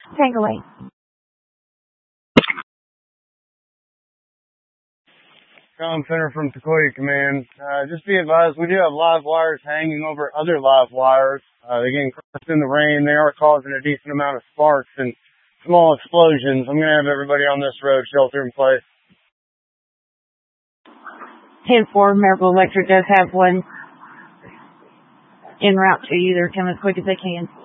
Tango 8. Comm Center from Sequoia Command. Just be advised, we do have live wires hanging over other live wires. They're getting crushed in the rain. They are causing a decent amount of sparks and small explosions. I'm going to have everybody on this road shelter in place. 10-4, Maryville Electric does have one en route to you. They're coming as quick as they can.